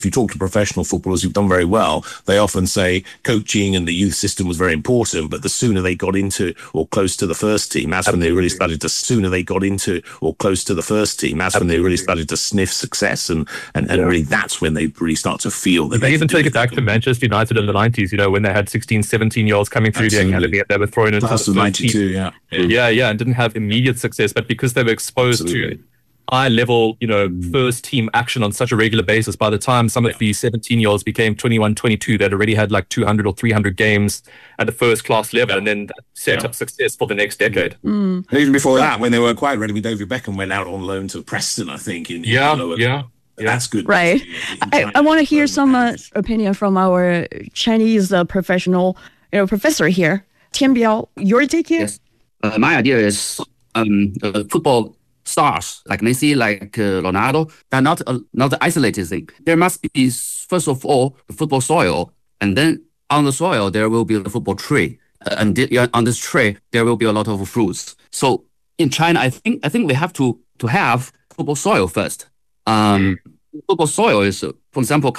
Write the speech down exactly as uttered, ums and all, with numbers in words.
If you talk to professional footballers who've done very well, they often say coaching and the youth system was very important, but the sooner they got into or close to the first team, that's when they really started to sooner they got into or close to the first team, that's when they really started to sniff success, and and, and yeah. really that's when they really start to feel that. You they even take it back to Manchester United in the nineties, you know, when they had sixteen, seventeen year olds coming through Absolutely. the academy, they were thrown into Class of ninety-two, yeah. yeah, yeah, and didn't have immediate success, but because they were exposed Absolutely. to high level, you know, mm. first team action on such a regular basis, by the time some of these seventeen year olds became twenty-one, twenty-two, they'd already had like two hundred or three hundred games at the first class level, and then set yeah. up success for the next decade. Mm. And even before that, when they weren't quite ready, David Beckham went out on loan to Preston, I think. In, yeah, in lower, yeah. Yeah. That's good. Right. I, I want to hear some uh, opinion from our Chinese uh, professional, you know, professor here. Tian Biao, your take here? Yes. Uh, my idea is um, uh, football stars like Messi, like uh, Ronaldo, they're not uh, not the isolated thing. There must be, first of all, the football soil, and then on the soil there will be a football tree, uh, and th- on this tree there will be a lot of fruits. So in China, I think I think we have to to have football soil first. Um, football soil is, uh, for example,